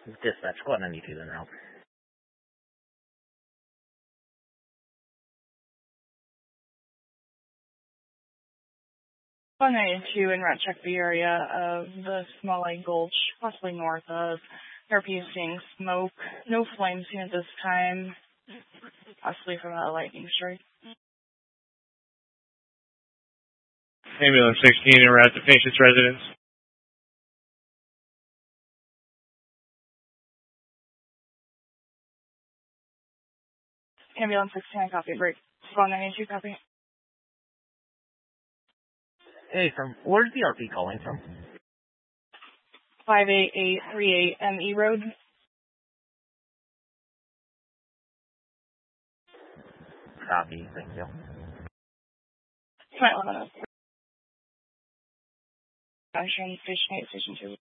Dispatch, squad 92 then out. Squad 92 and route check the area of the Small Lake Gulch, possibly north of Therapy, seeing smoke. No flames seen at this time, possibly from a lightning strike. Ambulance 16 en route to patient's residence. Ambulance 16, copy, break. Squad 92, copy. Hey, where's the RP calling from? 58838 ME Road. Copy, thank you. Might want to station 8, station 2.